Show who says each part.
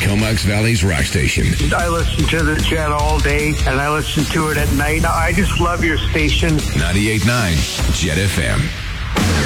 Speaker 1: Comox Valley's rock station.
Speaker 2: I listen to the channel all day, and I listen to it at night. I just love your station.
Speaker 1: 98.9 Jet FM.